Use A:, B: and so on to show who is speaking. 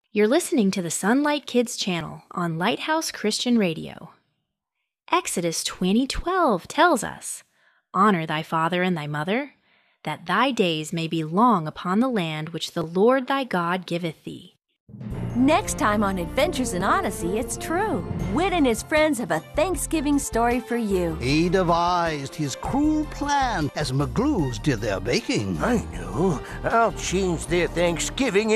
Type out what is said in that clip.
A: You're listening to the Sunlight Kids channel on Lighthouse Christian Radio. Exodus 20:12 tells us, "Honor thy father and thy mother, that thy days may be long upon the land which the Lord thy God giveth thee."
B: Next time on Adventures in Odyssey, it's true. Wit and his friends have a Thanksgiving story for you.
C: He devised his cruel plan as McGlues did their baking.
D: I know. I'll change their Thanksgiving